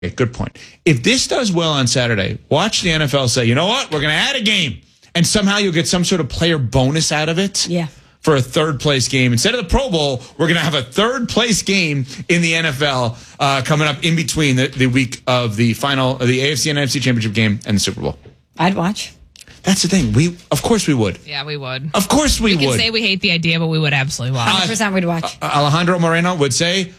Okay, good point. If this does well on Saturday, watch the NFL say, you know what? We're going to add a game. And somehow you'll get some sort of player bonus out of it. Yeah. For a third place game. Instead of the Pro Bowl, we're going to have a third place game in the NFL coming up in between the week of the final of the AFC and NFC Championship game and the Super Bowl. I'd watch. That's the thing. Of course we would. Yeah, we would. Of course we would. We can say we hate the idea, but we would absolutely watch. 100% we'd watch. Alejandro Moreno would say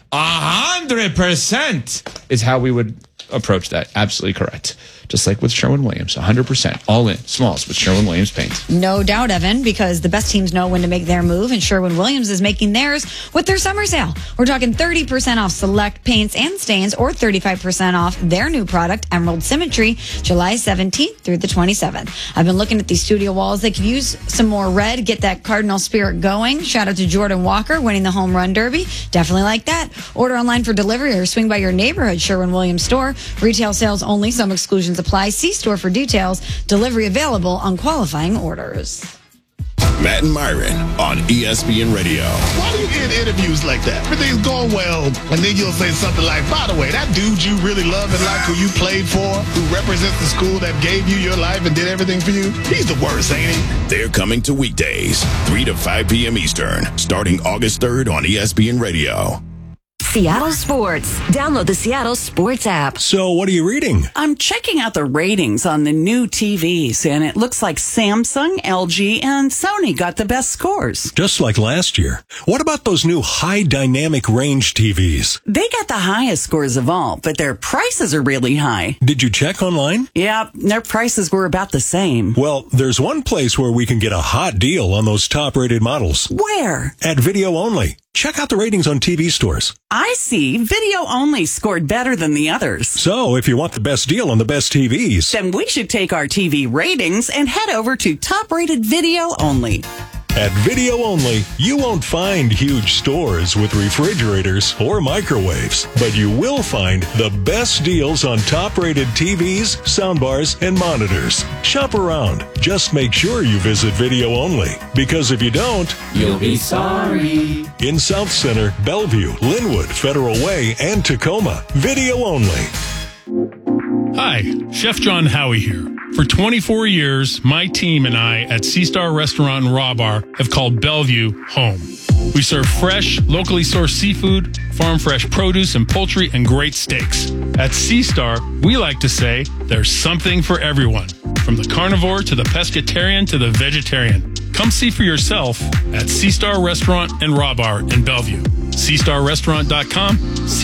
100% is how we would approach that. Absolutely correct. Just like with Sherwin-Williams, 100%. All in. Smalls with Sherwin-Williams paint. No doubt, Evan, because the best teams know when to make their move, and Sherwin-Williams is making theirs with their summer sale. We're talking 30% off select paints and stains, or 35% off their new product, Emerald Symmetry, July 17th through the 27th. I've been looking at these studio walls. They could use some more red, get that Cardinal spirit going. Shout out to Jordan Walker winning the Home Run Derby. Definitely like that. Order online for delivery or swing by your neighborhood Sherwin-Williams store. Retail sales only. Some exclusions apply. See store for details. Delivery available on qualifying orders. Matt and Myron on ESPN Radio. Why do you end interviews like that? Everything's going well, and then you'll say something like, by the way, that dude you really love and like, who you played for, who represents the school that gave you your life and did everything for you, he's the worst, ain't he? They're coming to weekdays, 3 to 5 p.m. Eastern, starting August 3rd on ESPN Radio. Seattle Sports. Download the Seattle Sports app. So what are you reading? I'm checking out the ratings on the new TVs, and it looks like Samsung, LG, and Sony got the best scores. Just like last year. What about those new high dynamic range TVs? They got the highest scores of all, but their prices are really high. Did you check online? Yeah, their prices were about the same. Well, there's one place where we can get a hot deal on those top-rated models. Where? At Video Only. Check out the ratings on TV stores. I see. Video Only scored better than the others. So, if you want the best deal on the best TVs, then we should take our TV ratings and head over to top-rated Video Only. At Video Only, you won't find huge stores with refrigerators or microwaves, but you will find the best deals on top-rated TVs, soundbars, and monitors. Shop around. Just make sure you visit Video Only, because if you don't, you'll be sorry. In South Center, Bellevue, Linwood, Federal Way, and Tacoma, Video Only. Hi, Chef John Howie here. For 24 years, my team and I at Sea Star Restaurant and Raw Bar have called Bellevue home. We serve fresh, locally sourced seafood, farm fresh produce and poultry, and great steaks. At Sea Star, we like to say there's something for everyone, from the carnivore to the pescatarian to the vegetarian. Come see for yourself at Sea Star Restaurant and Raw Bar in Bellevue. SeaStarRestaurant.com,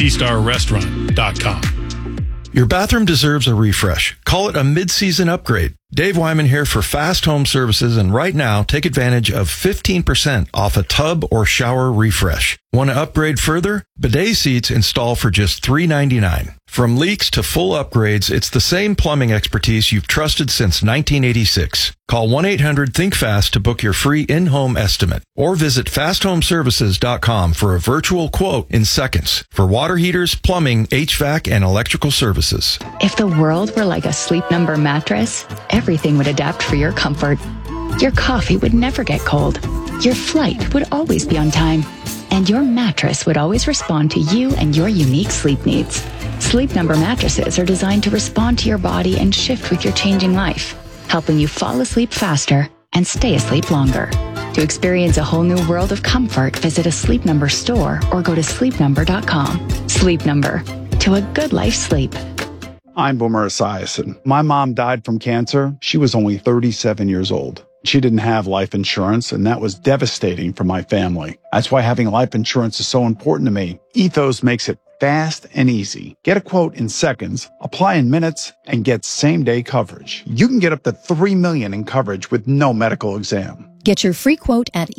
SeaStarRestaurant.com. Your bathroom deserves a refresh. Call it a mid-season upgrade. Dave Wyman here for Fast Home Services, and right now, take advantage of 15% off a tub or shower refresh. Want to upgrade further? Bidet seats install for just $3.99. From leaks to full upgrades, it's the same plumbing expertise you've trusted since 1986. Call 1-800-THINK-FAST to book your free in-home estimate, or visit fasthomeservices.com for a virtual quote in seconds for water heaters, plumbing, HVAC, and electrical services. If the world were like a Sleep Number mattress, everything would adapt for your comfort. Your coffee would never get cold. Your flight would always be on time. And your mattress would always respond to you and your unique sleep needs. Sleep Number mattresses are designed to respond to your body and shift with your changing life, helping you fall asleep faster and stay asleep longer. To experience a whole new world of comfort, visit a Sleep Number store or go to sleepnumber.com. Sleep Number. To a good life's sleep. I'm Boomer Esiason. My mom died from cancer. She was only 37 years old. She didn't have life insurance, and that was devastating for my family. That's why having life insurance is so important to me. Ethos makes it fast and easy. Get a quote in seconds, apply in minutes, and get same-day coverage. You can get up to $3 million in coverage with no medical exam. Get your free quote at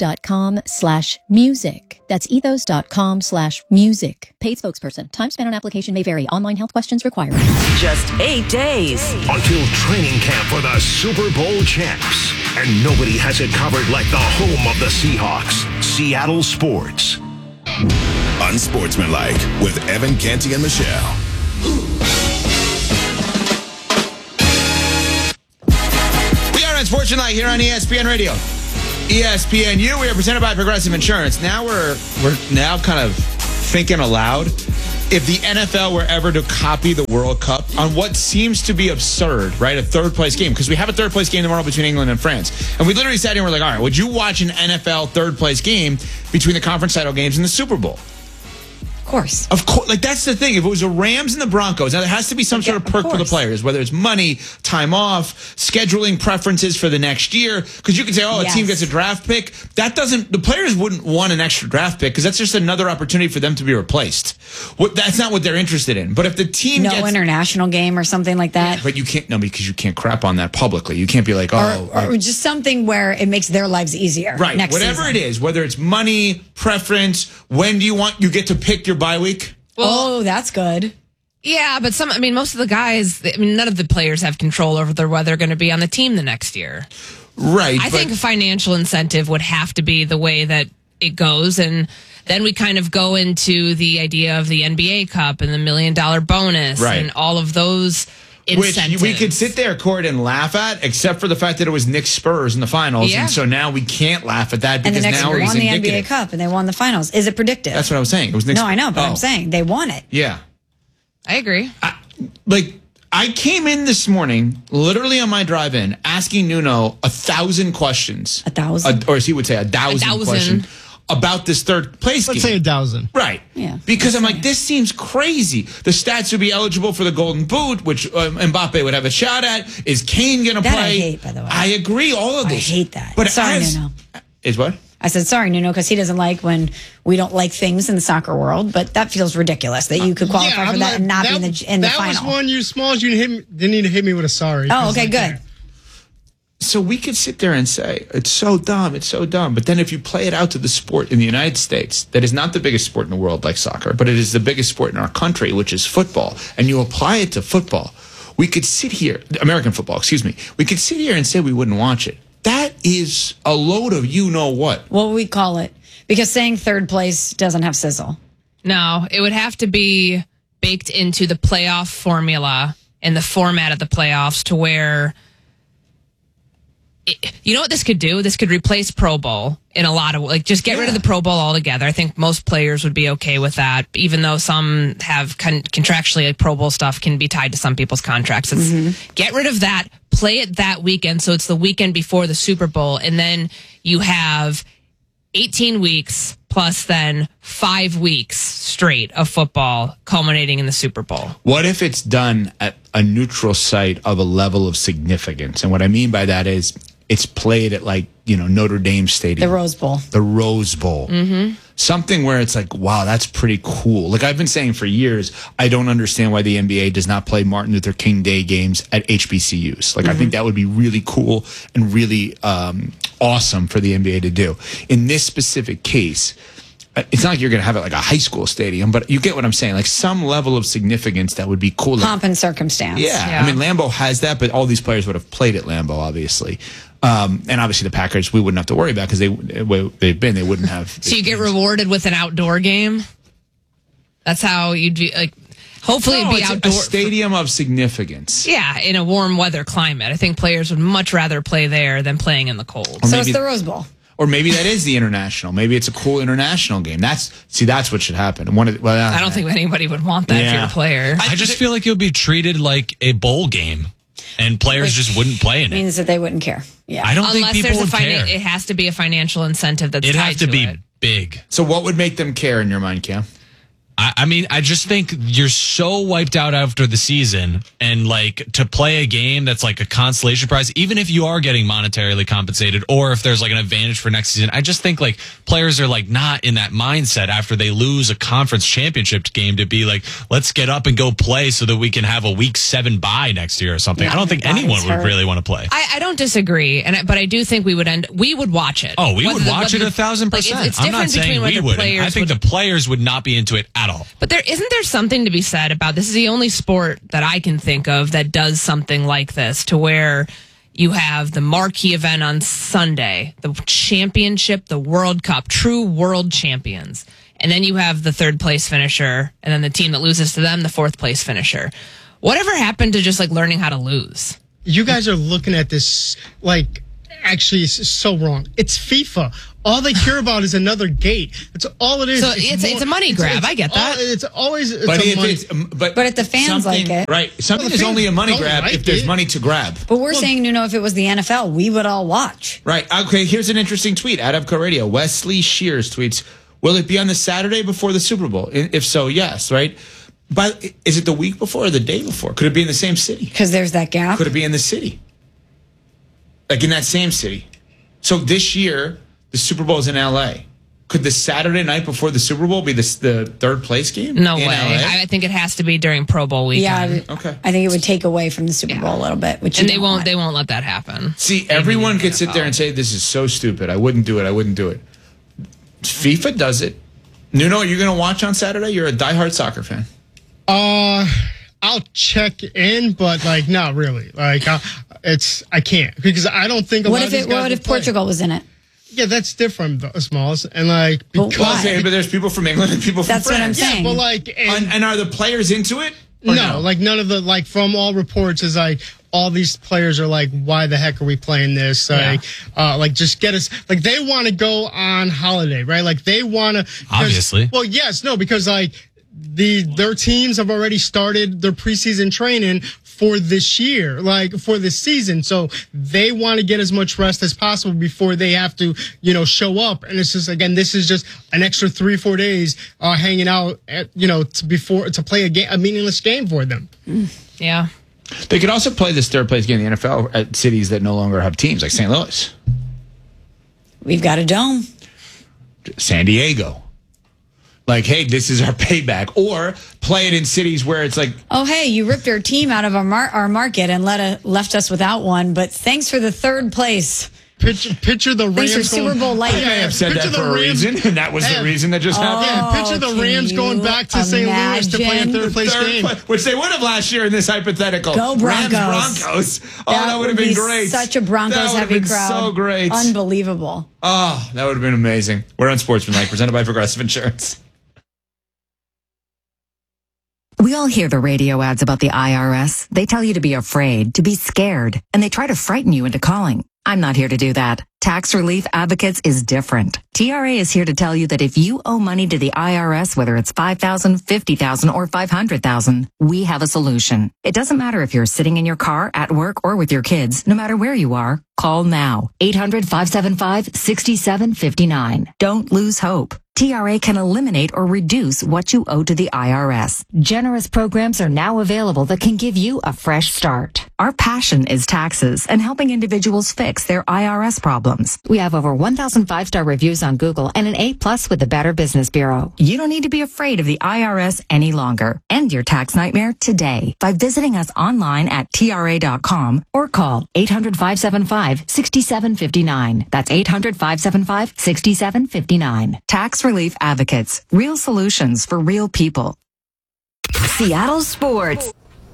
ethos.com/music. That's ethos.com/music. Paid spokesperson. Time spent on application may vary. Online health questions required. Just 8 days until training camp for the Super Bowl champs. And nobody has it covered like the home of the Seahawks. Seattle Sports. Unsportsmanlike with Evan Canty and Michelle. Unsportsmanlike here on ESPN Radio. ESPNU, we are presented by Progressive Insurance. Now we're now kind of thinking aloud. if the NFL were ever to copy the World Cup on what seems to be absurd, right? A third-place game, because we have a third-place game tomorrow between England and France. And we literally sat here and we're like, all right, would you watch an NFL third-place game between the conference title games and the Super Bowl? Of course. Of course. Like, that's the thing. If it was the Rams and the Broncos, now there has to be some sort of perk for the players, whether it's money, time off, scheduling preferences for the next year. Because you can say, a team gets a draft pick. The players wouldn't want an extra draft pick because that's just another opportunity for them to be replaced. That's not what they're interested in. But if the team gets international game or something like that. But you can't, because you can't crap on that publicly. You can't be like, or just something where it makes their lives easier. Right. Whatever it is, whether it's money, preference, when do you get to pick your bye week? Well, that's good. Yeah, but most of the guys, none of the players have control over whether they're going to be on the team the next year. Right. I think a financial incentive would have to be the way that it goes. And then we kind of go into the idea of the NBA Cup and the $1 million bonus and all of those incentives. Which we could sit there, Cord, and laugh at, except for the fact that it was Knicks Spurs in the finals. Yeah. And so now we can't laugh at that because now they won the NBA Cup and they won the finals. Is it predictive? That's what I was saying. It was Knicks. No, I know, but I'm saying they won it. Yeah. I agree. I came in this morning, literally on my drive in, asking Nuno 1,000 questions. 1,000? Or as he would say, 1,000 questions about this third place game. Let's say 1,000. Right. Yeah. Because I'm like, this seems crazy. The Stats would be eligible for the Golden Boot, which Mbappe would have a shot at. Is Kane going to play? That I hate, by the way. I agree, all of this. I hate that. But sorry, Nuno. Is what? I said, sorry, Nuno, because he doesn't like when we don't like things in the soccer world, but that feels ridiculous that you could qualify for that and not be in the final. That was one you Smalls. You didn't need to hit me with a sorry. Oh, okay, good. So we could sit there and say, it's so dumb, it's so dumb. But then if you play it out to the sport in the United States, that is not the biggest sport in the world like soccer, but it is the biggest sport in our country, which is football, and you apply it to football, we could sit here, American football, excuse me, we could sit here and say we wouldn't watch it. That is a load of you-know-what. What would we call it? Because saying third place doesn't have sizzle. No, it would have to be baked into the playoff formula and the format of the playoffs to where... You know what this could do? This could replace Pro Bowl in a lot of just get rid of the Pro Bowl altogether. I think most players would be okay with that, even though some have contractually Pro Bowl stuff can be tied to some people's contracts. Get rid of that, play it that weekend, so it's the weekend before the Super Bowl, and then you have 18 weeks plus then 5 weeks straight of football culminating in the Super Bowl. What if it's done at a neutral site of a level of significance? And what I mean by that is it's played at Notre Dame Stadium. The Rose Bowl. The Rose Bowl. Mm-hmm. Something where it's like, wow, that's pretty cool. Like I've been saying for years, I don't understand why the NBA does not play Martin Luther King Day games at HBCUs. Like I think that would be really cool and really awesome for the NBA to do. In this specific case, it's not like you're going to have it like a high school stadium, but you get what I'm saying. Like some level of significance that would be cool. Pomp and circumstance. Yeah. I mean, Lambeau has that, but all these players would have played at Lambeau, obviously. And obviously the Packers, we wouldn't have to worry about because they wouldn't have. So you get rewarded with an outdoor game? That's how you'd be like. Hopefully it'd be outdoor. A stadium of significance. Yeah, in a warm weather climate. I think players would much rather play there than playing in the cold. So it's the Rose Bowl. Or maybe that is the international. Maybe it's a cool international game. That's what should happen. I don't think anybody would want that if you're a player. I just feel like it would be treated like a bowl game, and players just wouldn't play in it. Means that they wouldn't care. Yeah, I don't think people would care. It has to be a financial incentive that's tied to it. It'd have to be big. So what would make them care in your mind, Cam? I mean, I just think you're so wiped out after the season, and to play a game that's like a consolation prize, even if you are getting monetarily compensated or if there's an advantage for next season, I just think players are not in that mindset after they lose a conference championship game to be let's get up and go play so that we can have a week 7 bye next year or something. Yeah, I don't think anyone would really want to play. I don't disagree, but I do think we would watch it. Oh, we would watch it 1,000%. I'm not saying we wouldn't. I think the players would not be into it at all. But isn't there something to be said about this? Is the only sport that I can think of that does something like this, to where you have the marquee event on Sunday, the championship, the World Cup, true world champions, and then you have the third place finisher, and then the team that loses to them, the fourth place finisher. Whatever happened to just learning how to lose? You guys are looking at this actually is so wrong. It's FIFA. All they care about is another gate. That's all it is. So it's a money grab. I get that. It's always But if the fans like it. Right. Something is only a money grab if there's money to grab. But we're saying, if it was the NFL, we would all watch. Right. Okay, here's an interesting tweet. Adapco Radio. Wesley Shears tweets, will it be on the Saturday before the Super Bowl? If so, yes, right? But is it the week before or the day before? Could it be in the same city? Because there's that gap. Could it be in the city? Like in that same city. So this year, the Super Bowl is in L.A. Could the Saturday night before the Super Bowl be the third place game? No in way. LA? I think it has to be during Pro Bowl weekend. Yeah. Okay. I think it would take away from the Super Bowl a little bit, which and they won't let that happen. See, everyone could sit there and say, this is so stupid. I wouldn't do it. FIFA does it. Nuno, you're going to watch on Saturday? You're a diehard soccer fan. I'll check in, but not really. I can't because I don't think. What if Portugal was in it? Yeah, that's different, Smalls. And because but there's people from England and people from France. That's what I'm saying. Yeah, but and are the players into it? No, none of the from all reports is all these players are why the heck are we playing this? Just get us. They want to go on holiday, right? They want to. Obviously. Well, yes, no, because their teams have already started their preseason training for this year, for this season. So they want to get as much rest as possible before they have to, show up. And it's just, again, this is just an extra 3-4 days, hanging out to play a meaningless game for them. Yeah. They could also play this third place game in the NFL at cities that no longer have teams, like St. Louis. We've got a dome. San Diego. Hey, this is our payback. Or play it in cities where it's oh, hey, you ripped our team out of our market and left us without one, but thanks for the third place. Picture the Rams. Thanks for Super Bowl light. I have said that for a reason, and that was the reason that just happened. Yeah, picture the Rams going back to St. Louis to play a third place game. Which they would have last year in this hypothetical. Go Broncos. Rams Broncos. Oh, that would have been great. Such a Broncos heavy crowd. So great. Unbelievable. Oh, that would have been amazing. We're on Sportsmanlike, presented by Progressive Insurance. We all hear the radio ads about the IRS. They tell you to be afraid, to be scared, and they try to frighten you into calling. I'm not here to do that. Tax Relief Advocates is different. TRA is here to tell you that if you owe money to the IRS, whether it's $5,000, $50,000, or $500,000, we have a solution. It doesn't matter if you're sitting in your car, at work, or with your kids. No matter where you are, call now. 800-575-6759. Don't lose hope. TRA can eliminate or reduce what you owe to the IRS. Generous programs are now available that can give you a fresh start. Our passion is taxes and helping individuals fix their IRS problems. We have over 1,000 5-star reviews on Google and an A+ with the Better Business Bureau. You don't need to be afraid of the IRS any longer. End your tax nightmare today by visiting us online at TRA.com or call 800-575-6759. That's 800-575-6759. Tax Relief Advocates. Real solutions for real people. Seattle Sports.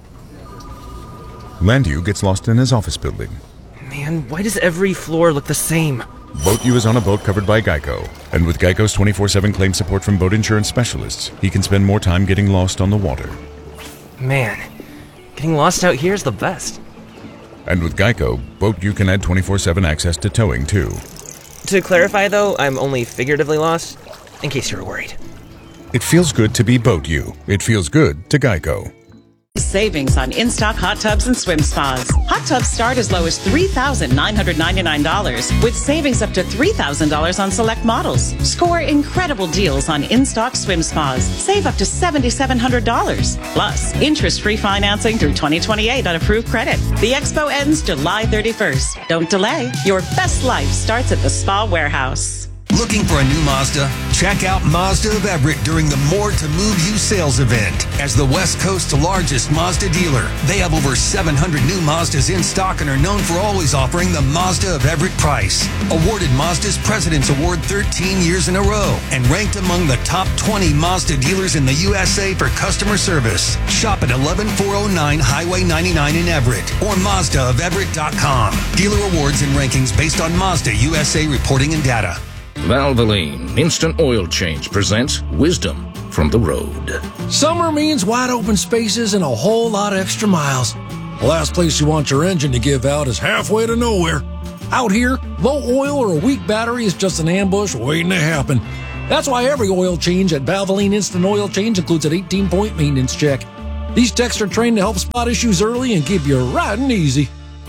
Landu gets lost in his office building. Man, why does every floor look the same? Boat U is on a boat covered by Geico. And with Geico's 24/7 claim support from boat insurance specialists, he can spend more time getting lost on the water. Man, getting lost out here is the best. And with Geico, Boat U can add 24/7 access to towing, too. To clarify, though, I'm only figuratively lost, in case you were worried. It feels good to be Boat U. It feels good to Geico. Savings on in-stock hot tubs and swim spas. Hot tubs start as low as $3,999 with savings up to $3,000 on select models. Score incredible deals on in-stock swim spas. Save up to $7,700. Plus, interest-free financing through 2028 on approved credit. The expo ends July 31st. Don't delay. Your best life starts at the Spa Warehouse. Looking for a new Mazda? Check out Mazda of Everett during the More to Move You sales event. As the West Coast's largest Mazda dealer, they have over 700 new Mazdas in stock and are known for always offering the Mazda of Everett price. Awarded Mazda's President's Award 13 years in a row and ranked among the top 20 Mazda dealers in the USA for customer service. Shop at 11409 Highway 99 in Everett or MazdaofEverett.com. Dealer awards and rankings based on Mazda USA reporting and data. Valvoline Instant Oil Change presents Wisdom from the Road. Summer means wide open spaces and a whole lot of extra miles. The last place you want your engine to give out is halfway to nowhere. Out here, low oil or a weak battery is just an ambush waiting to happen. That's why every oil change at Valvoline Instant Oil Change includes an 18-point maintenance check. These techs are trained to help spot issues early and keep you riding easy.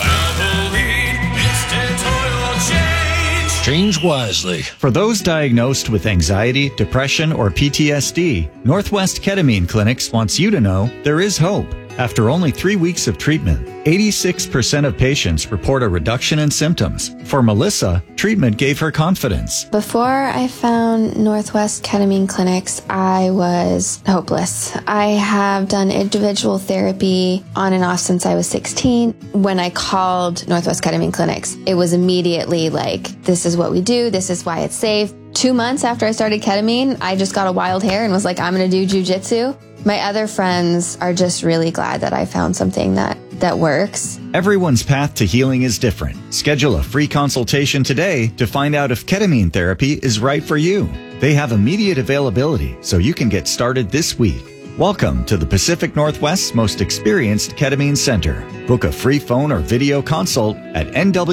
Valvoline Instant Oil Change. Change wisely. For those diagnosed with anxiety, depression, or PTSD, Northwest Ketamine Clinics wants you to know there is hope. After only 3 weeks of treatment, 86% of patients report a reduction in symptoms. For Melissa, treatment gave her confidence. Before I found Northwest Ketamine Clinics, I was hopeless. I have done individual therapy on and off since I was 16. When I called Northwest Ketamine Clinics, it was immediately like, this is what we do, this is why it's safe. 2 months after I started ketamine, I just got a wild hair and was like, I'm going to do jujitsu. My other friends are just really glad that I found something that works. Everyone's path to healing is different. Schedule a free consultation today to find out if ketamine therapy is right for you. They have immediate availability, so you can get started this week. Welcome to the Pacific Northwest's most experienced ketamine center. Book a free phone or video consult at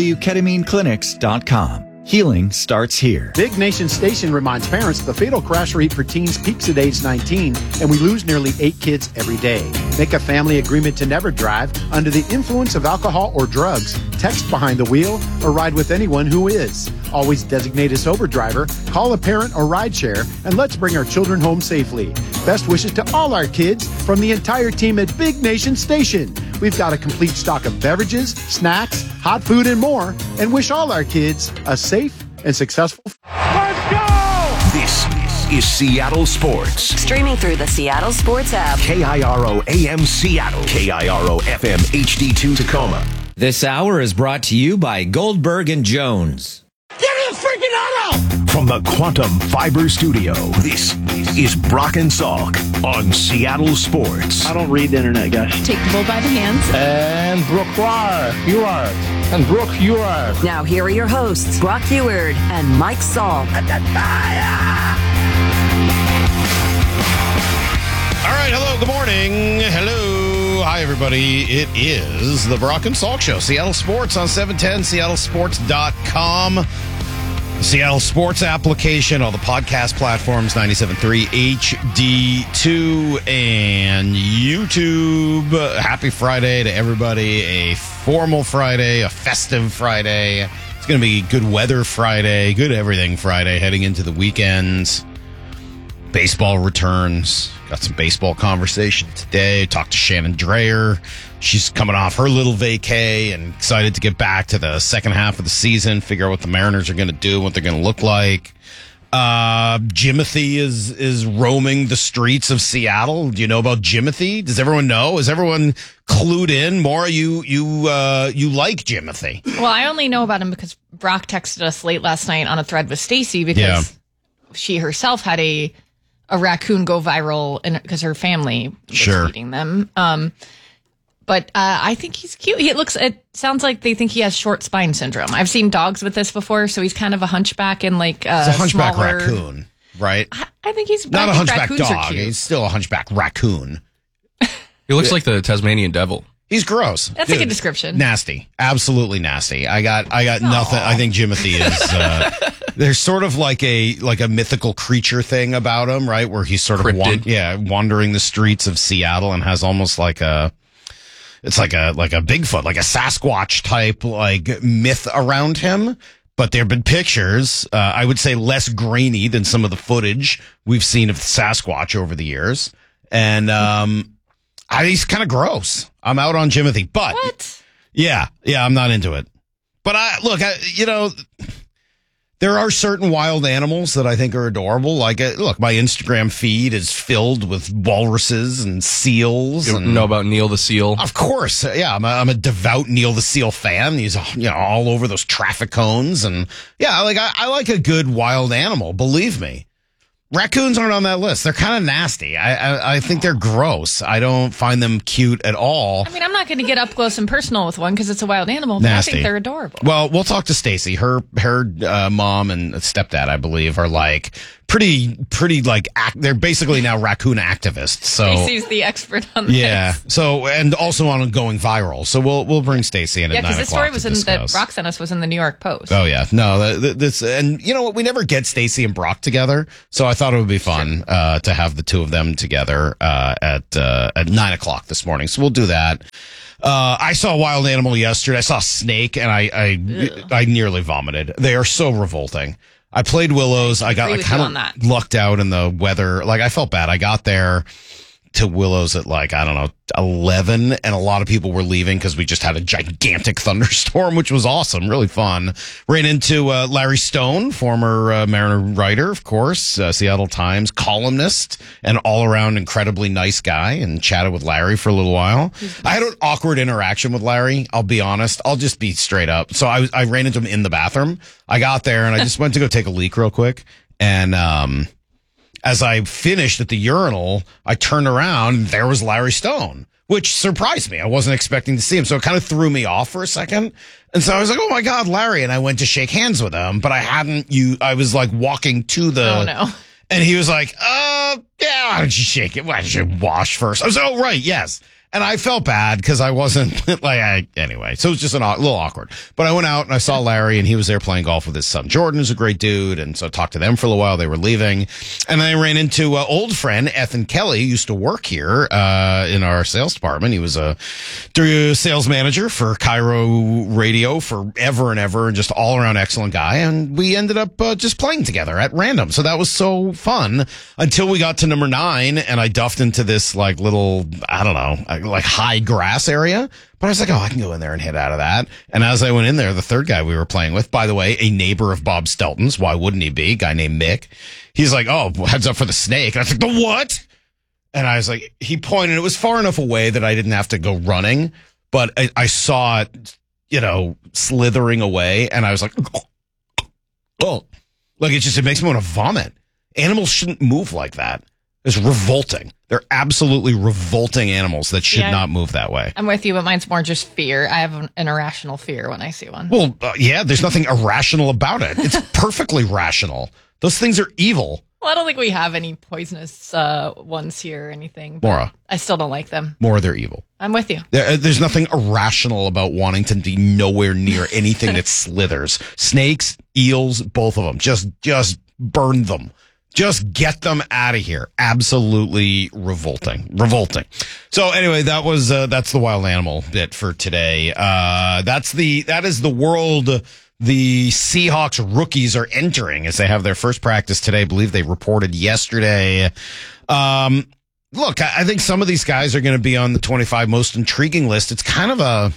nwketamineclinics.com. Healing starts here. Big Nation Station reminds parents the fatal crash rate for teens peaks at age 19, and we lose nearly 8 kids every day. Make a family agreement to never drive under the influence of alcohol or drugs, text behind the wheel, or ride with anyone who is. Always designate a sober driver, call a parent or rideshare, and let's bring our children home safely. Best wishes to all our kids from the entire team at Big Nation Station. We've got a complete stock of beverages, snacks, hot food, and more, and wish all our kids a safe and successful. Let's go! This is Seattle Sports. Streaming through the Seattle Sports app. KIRO AM Seattle. KIRO FM HD2 Tacoma. This hour is brought to you by Goldberg and Jones. Give me a freaking auto! From the Quantum Fiber Studio, this is Brock and Salk on Seattle Sports. I don't read the internet, guys. Take the bull by the hands. And Brooke Ewart. And Brooke Ewart. Now here are your hosts, Brock Ewart and Mike Salk. All right, hello, good morning. Hello. Hi, everybody. It is the Brock and Salk Show. Seattle Sports on 710, seattlesports.com. Seattle Sports application, all the podcast platforms, 97.3 HD2 and YouTube. Happy Friday to everybody. A formal Friday, a festive Friday. It's going to be good weather Friday, good everything Friday, heading into the weekends. Baseball returns. Got some baseball conversation today. Talked to Shannon Dreyer. She's coming off her little vacay and excited to get back to the second half of the season, figure out what the Mariners are going to do, what they're going to look like. Jimothy is roaming the streets of Seattle. Do you know about Jimothy? Does everyone know? Is everyone clued in? Maura, you like Jimothy? Well, I only know about him because Brock texted us late last night on a thread with Stacy because she herself had a raccoon go viral because her family was eating them. But I think he's cute. It sounds like they think he has short spine syndrome. I've seen dogs with this before, so he's kind of a hunchback and like he's a hunchback raccoon, right? I think he's not a hunchback dog. He's still a hunchback raccoon. He looks like the Tasmanian devil. He's gross. That's a good description. Nasty, absolutely nasty. I got nothing. I think Jimothy is. There's sort of like a mythical creature thing about him, right? Where he's sort of wandering the streets of Seattle and has almost like a. It's like a Bigfoot, like a Sasquatch type like myth around him. But there have been pictures, I would say less grainy than some of the footage we've seen of Sasquatch over the years. And he's kind of gross. I'm out on Jimothy. But what? Yeah, I'm not into it. But there are certain wild animals that I think are adorable. Like, my Instagram feed is filled with walruses and seals. You know about Neil the Seal? Of course. Yeah, I'm a devout Neil the Seal fan. He's all over those traffic cones. And yeah, I like a good wild animal, believe me. Raccoons aren't on that list. They're kind of nasty. I think they're gross. I don't find them cute at all. I mean, I'm not going to get up close and personal with one because it's a wild animal, but nasty. I think they're adorable. Well, we'll talk to Stacy. Her mom and stepdad, I believe, are like pretty like they're basically now raccoon activists. So Stacey's the expert on this. yeah. So and also on going viral. So we'll bring Stacey in at 9 o'clock. Because this story was that discuss. Brock sent us was in the New York Post. Oh yeah, no, this and you know what? We never get Stacey and Brock together, so I thought it would be fun to have the two of them together at 9 o'clock this morning. So we'll do that. I saw a wild animal yesterday. I saw a snake, and I nearly vomited. They are so revolting. I played Willows. I kind of lucked out in the weather. Like I felt bad. I got there to Willows at like, I don't know, 11, and a lot of people were leaving because we just had a gigantic thunderstorm, which was awesome, really fun. Ran into Larry Stone, former Mariner writer, of course, Seattle Times columnist, and all-around incredibly nice guy, and chatted with Larry for a little while. I had an awkward interaction with Larry, I'll be honest. I'll just be straight up. So I ran into him in the bathroom. I got there, and I just went to go take a leak real quick, and as I finished at the urinal, I turned around and there was Larry Stone, which surprised me. I wasn't expecting to see him. So it kind of threw me off for a second. And so I was like, oh my God, Larry. And I went to shake hands with him, but I was like walking to the, oh no. And he was like, yeah, why don't you shake it? Why don't you wash first? I was like, oh, right. Yes. And I felt bad because I wasn't anyway. So it was just a little awkward. But I went out and I saw Larry, and he was there playing golf with his son Jordan, who's a great dude. And so I talked to them for a little while. They were leaving. And then I ran into old friend Ethan Kelly, who used to work here in our sales department. He was a sales manager for Cairo Radio forever and ever, and just all around excellent guy. And we ended up just playing together at random. So that was so fun until we got to number 9, and I duffed into this like little, I don't know, like high grass area, but I was like, oh, I can go in there and hit out of that. And as I went in there, the third guy we were playing with, by the way, a neighbor of Bob Stelton's, why wouldn't he be? A guy named Mick. He's like, oh, heads up for the snake. And I was like, the what? And I was like, he pointed, it was far enough away that I didn't have to go running, but I saw it, slithering away. And I was like, oh, like it makes me want to vomit. Animals shouldn't move like that. It's revolting. They're absolutely revolting animals that should not move that way. I'm with you, but mine's more just fear. I have an irrational fear when I see one. Well, yeah, there's nothing irrational about it. It's perfectly rational. Those things are evil. Well, I don't think we have any poisonous ones here or anything. Maura. I still don't like them. Maura, they're evil. I'm with you. There's nothing irrational about wanting to be nowhere near anything that slithers. Snakes, eels, both of them. Just burn them. Just get them out of here. Absolutely revolting. So anyway, that's the wild animal bit for today. That is the world the Seahawks rookies are entering as they have their first practice today. I believe they reported yesterday. Look, I think some of these guys are going to be on the 25 most intriguing list. It's kind of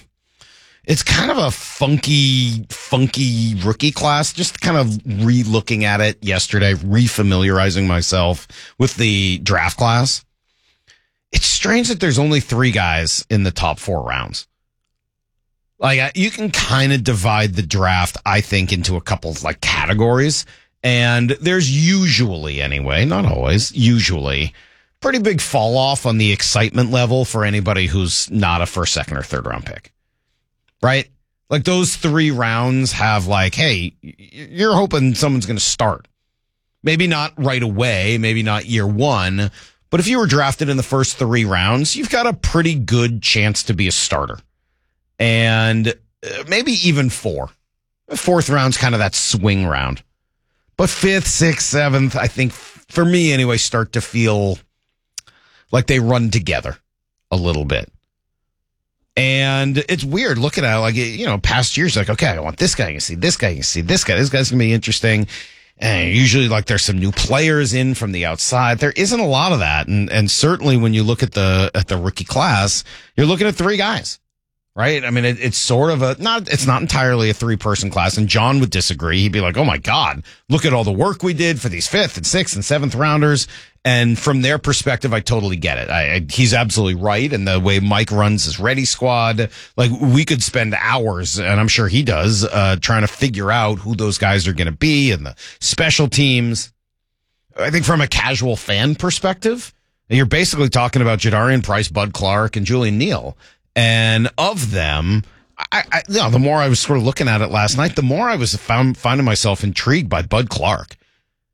a funky rookie class. Just kind of re-looking at it yesterday, refamiliarizing myself with the draft class. It's strange that there's only 3 guys in the top 4 rounds. Like, you can kind of divide the draft, I think, into a couple of like categories. And there's usually, anyway, not always, usually pretty big fall off on the excitement level for anybody who's not a first, second, or third round pick. Right? Like those 3 rounds have like, hey, you're hoping someone's going to start. Maybe not right away, maybe not year 1, but if you were drafted in the first 3 rounds, you've got a pretty good chance to be a starter. And maybe even 4. 4th round's kind of that swing round. But 5th, 6th, 7th, I think for me anyway, start to feel like they run together a little bit. And it's weird looking at it, like, past years, like, okay, I want this guy. You can see this guy. You can see this guy. This guy's going to be interesting. And usually, like, there's some new players in from the outside. There isn't a lot of that. And certainly when you look at the rookie class, you're looking at 3 guys, right? I mean, it's sort of it's not entirely a 3-person class. And John would disagree. He'd be like, oh my God, look at all the work we did for these 5th and 6th and 7th rounders. And from their perspective, I totally get it. He's absolutely right. And the way Mike runs his ready squad, like we could spend hours, and I'm sure he does, trying to figure out who those guys are going to be and the special teams. I think from a casual fan perspective, you're basically talking about Jadarian Price, Bud Clark, and Julian Neal. And of them, the more I was sort of looking at it last night, the more I was finding myself intrigued by Bud Clark.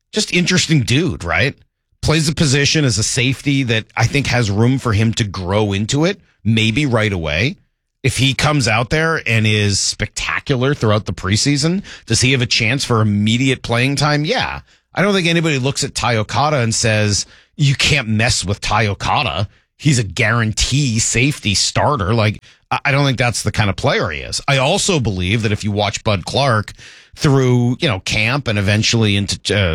Just interesting dude, right? Plays a position as a safety that I think has room for him to grow into it, maybe right away. If he comes out there and is spectacular throughout the preseason, does he have a chance for immediate playing time? Yeah. I don't think anybody looks at Ty Okada and says, you can't mess with Ty Okada. He's a guarantee safety starter. Like, I don't think that's the kind of player he is. I also believe that if you watch Bud Clark through, camp and eventually into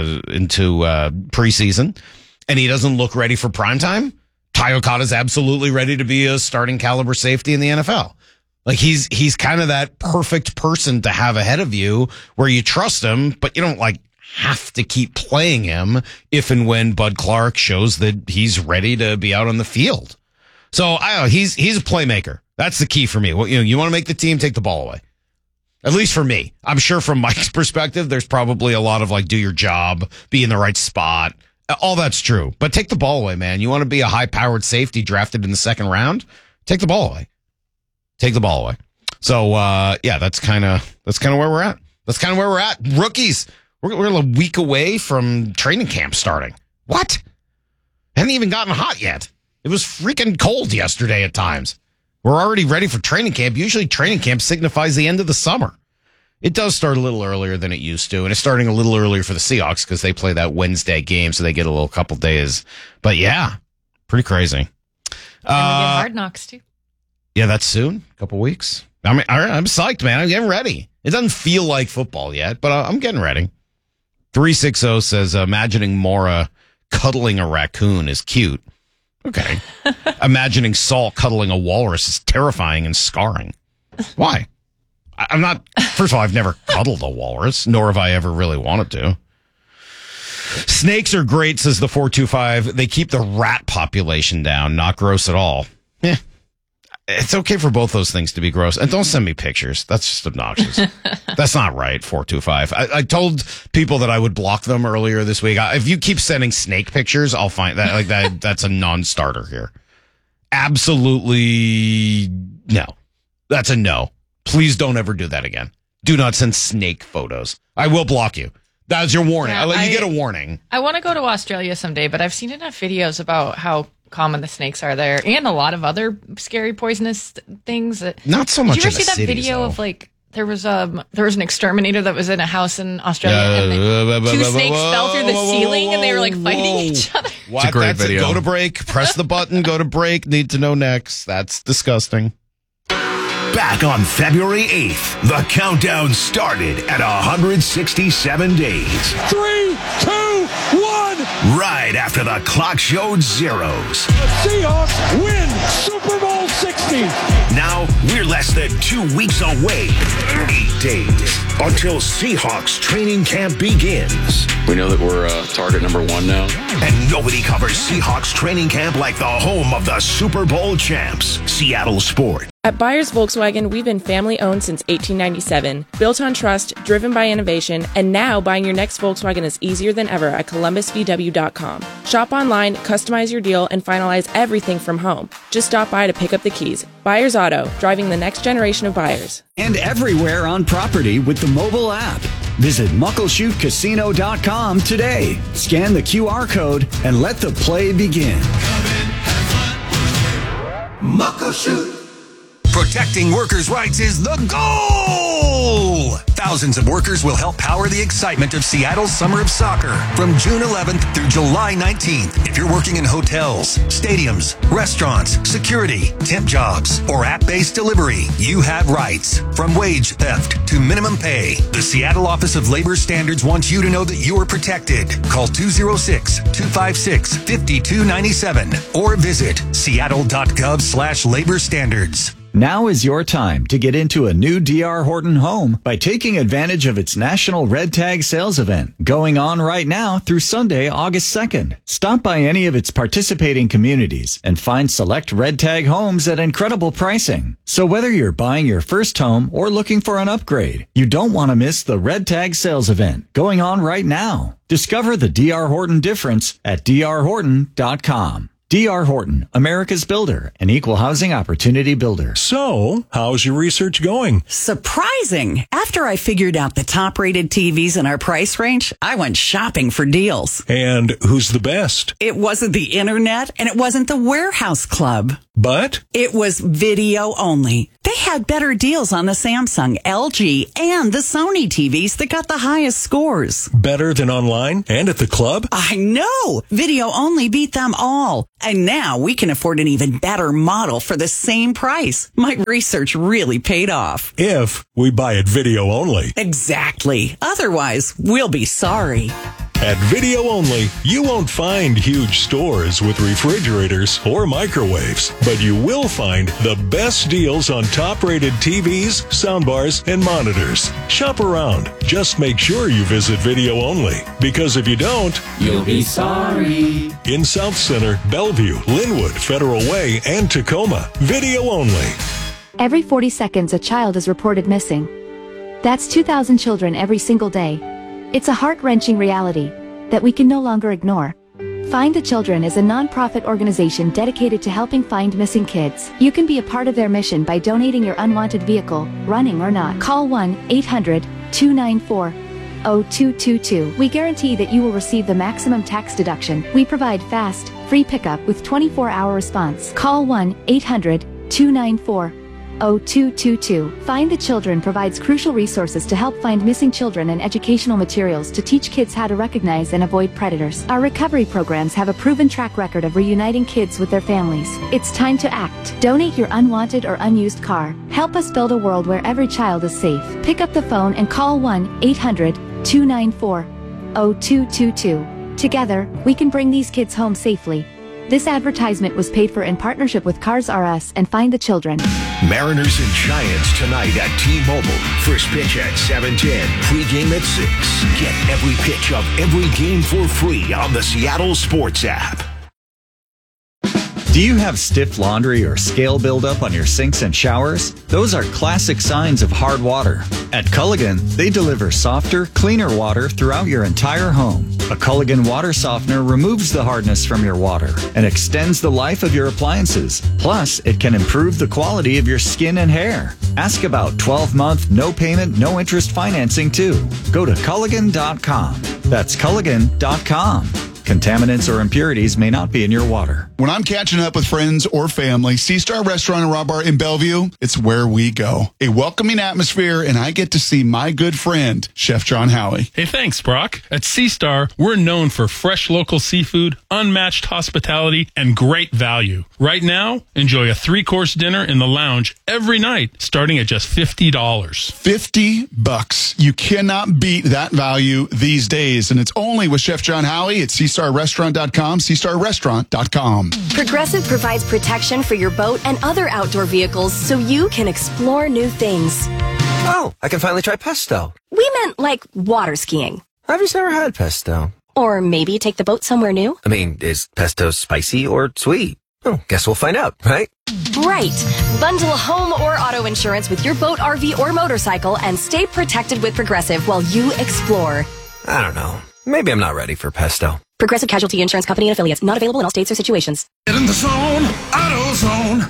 preseason, and he doesn't look ready for primetime, Ty Okada's absolutely ready to be a starting caliber safety in the NFL. Like, he's kind of that perfect person to have ahead of you where you trust him, but you don't have to keep playing him if and when Bud Clark shows that he's ready to be out on the field. So I don't know, he's a playmaker. That's the key for me. Well, you want to make the team, take the ball away. At least for me. I'm sure from Mike's perspective, there's probably a lot of do your job, be in the right spot. All that's true. But take the ball away, man. You want to be a high-powered safety drafted in the second round? Take the ball away. Take the ball away. So, that's kind of where we're at. That's kind of where we're at. Rookies, we're a week away from training camp starting. What? Hadn't even gotten hot yet. It was freaking cold yesterday at times. We're already ready for training camp. Usually training camp signifies the end of the summer. It does start a little earlier than it used to, and it's starting a little earlier for the Seahawks because they play that Wednesday game, so they get a little couple days. But yeah, pretty crazy. And we get Hard Knocks too. Yeah, that's soon. A couple weeks. I'm psyched, man. I'm getting ready. It doesn't feel like football yet, but I'm getting ready. 360 says, imagining Mora cuddling a raccoon is cute. Okay. Imagining Saul cuddling a walrus is terrifying and scarring. Why? I'm not, first of all, I've never cuddled a walrus, nor have I ever really wanted to. Snakes are great, says the 425. They keep the rat population down. Not gross at all. Yeah. It's okay for both those things to be gross. And don't send me pictures. That's just obnoxious. That's not right, 425. I told people that I would block them earlier this week. If you keep sending snake pictures, I'll find that that's a non-starter here. Absolutely no. That's a no. Please don't ever do that again. Do not send snake photos. I will block you. That's your warning. Yeah, I'll let you get a warning. I want to go to Australia someday, but I've seen enough videos about how common the snakes are there and a lot of other scary poisonous things. Not so much. Did you ever in the see that cities, video though. of there was an exterminator that was in a house in Australia and two snakes fell through the ceiling and they were fighting each other. What? It's a great That's video. Go to break. Press the button. Go to break. Need to know next. That's disgusting. Back on February 8th, the countdown started at 167 days. 3, 2, 1. Right after the clock showed zeros. The Seahawks win Super Bowl 60. Now we're less than 2 weeks away. 8 days until Seahawks training camp begins. We know that we're target number 1 now. And nobody covers Seahawks training camp like the home of the Super Bowl champs, Seattle Sports. At Byers Volkswagen, we've been family-owned since 1897, built on trust, driven by innovation, and now buying your next Volkswagen is easier than ever at ColumbusVW.com. Shop online, customize your deal, and finalize everything from home. Just stop by to pick up the keys. Byers Auto, driving the next generation of buyers. And everywhere on property with the mobile app. Visit MuckleshootCasino.com today. Scan the QR code and let the play begin. Muckleshoot. Protecting workers' rights is the goal! Thousands of workers will help power the excitement of Seattle's Summer of Soccer from June 11th through July 19th. If you're working in hotels, stadiums, restaurants, security, temp jobs, or app-based delivery, you have rights. From wage theft to minimum pay, the Seattle Office of Labor Standards wants you to know that you are protected. Call 206-256-5297 or visit seattle.gov/labor standards. Now is your time to get into a new D.R. Horton home by taking advantage of its National Red Tag Sales Event going on right now through Sunday, August 2nd. Stop by any of its participating communities and find select Red Tag homes at incredible pricing. So whether you're buying your first home or looking for an upgrade, you don't want to miss the Red Tag Sales Event going on right now. Discover the D.R. Horton difference at drhorton.com. D.R. Horton, America's builder, an equal housing opportunity builder. So, how's your research going? Surprising. After I figured out the top-rated TVs in our price range, I went shopping for deals. And who's the best? It wasn't the internet, and it wasn't the warehouse club. But? It was video only. They had better deals on the Samsung, LG, and the Sony TVs that got the highest scores. Better than online and at the club? I know! Video only beat them all. And now we can afford an even better model for the same price. My research really paid off. If we buy it video only. Exactly. Otherwise, we'll be sorry. At Video Only, you won't find huge stores with refrigerators or microwaves, but you will find the best deals on top-rated TVs, soundbars, and monitors. Shop around. Just make sure you visit Video Only, because if you don't, you'll be sorry. In South Center, Bellevue, Linwood, Federal Way, and Tacoma, Video Only. Every 40 seconds, a child is reported missing. That's 2,000 children every single day. It's a heart-wrenching reality that we can no longer ignore. Find the Children is a non-profit organization dedicated to helping find missing kids. You can be a part of their mission by donating your unwanted vehicle, running or not. Call 1-800-294-0222. We guarantee that you will receive the maximum tax deduction. We provide fast, free pickup with 24-hour response. Call 1-800-294-0222. Find the Children provides crucial resources to help find missing children and educational materials to teach kids how to recognize and avoid predators. Our recovery programs have a proven track record of reuniting kids with their families. It's time to act. Donate your unwanted or unused car. Help us build a world where every child is safe. Pick up the phone and call 1-800-294-0222. Together, we can bring these kids home safely. This advertisement was paid for in partnership with Cars R Us and Find the Children. Mariners and Giants tonight at T-Mobile. First pitch at 7:10. Pre-game at 6. Get every pitch of every game for free on the Seattle Sports app. Do you have stiff laundry or scale buildup on your sinks and showers? Those are classic signs of hard water. At Culligan, they deliver softer, cleaner water throughout your entire home. A Culligan water softener removes the hardness from your water and extends the life of your appliances. Plus, it can improve the quality of your skin and hair. Ask about 12-month, no payment, no interest financing too. Go to Culligan.com. That's Culligan.com. Contaminants or impurities may not be in your water. When I'm catching up with friends or family, Seastar Restaurant and Raw Bar in Bellevue, it's where we go. A welcoming atmosphere, and I get to see my good friend, Chef John Howie. Hey, thanks, Brock. At Seastar, we're known for fresh local seafood, unmatched hospitality, and great value. Right now, enjoy a 3-course dinner in the lounge every night, starting at just $50. $50. You cannot beat that value these days, and it's only with Chef John Howie at SeastarRestaurant.com, SeastarRestaurant.com. Progressive provides protection for your boat and other outdoor vehicles so you can explore new things. Oh, I can finally try pesto. We meant like water skiing. I've just never had pesto. Or maybe take the boat somewhere new. I mean, is pesto spicy or sweet? Oh, guess we'll find out, right? Right. Bundle home or auto insurance with your boat, RV, or motorcycle and stay protected with Progressive while you explore. I don't know. Maybe I'm not ready for pesto. Progressive Casualty Insurance Company and Affiliates. Not available in all states or situations. Get in the zone, AutoZone.